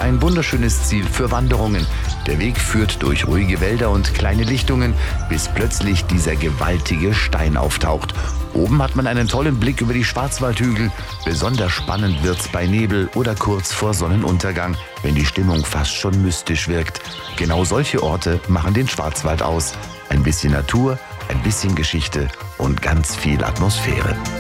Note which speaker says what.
Speaker 1: ein wunderschönes Ziel für Wanderungen. Der Weg führt durch ruhige Wälder und kleine Lichtungen, bis plötzlich dieser gewaltige Stein auftaucht. Oben hat man einen tollen Blick über die Schwarzwaldhügel. Besonders spannend wird's bei Nebel oder kurz vor Sonnenuntergang, wenn die Stimmung fast schon mystisch wirkt. Genau solche Orte machen den Schwarzwald aus. Ein bisschen Natur, ein bisschen Geschichte und ganz viel Atmosphäre.